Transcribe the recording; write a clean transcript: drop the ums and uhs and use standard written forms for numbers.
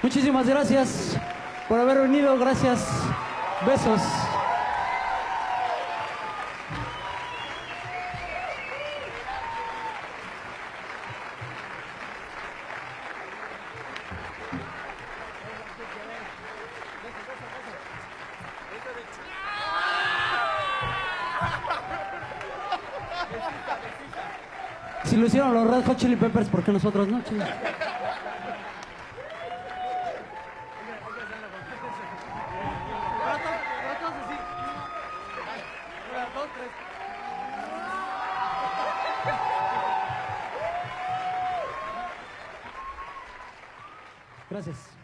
Muchísimas gracias por haber venido, gracias. Besos. Si lo hicieron los Red Hot Chili Peppers, ¿por qué nosotros no? Chile? Gracias.